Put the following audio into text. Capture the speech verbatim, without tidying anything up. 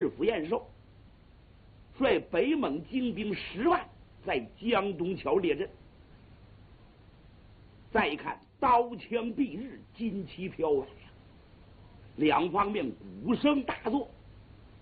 日府延寿率北蒙精兵十万在江东桥列阵。再一看，刀枪蔽日，旌旗飘摆呀，两方面鼓声大作。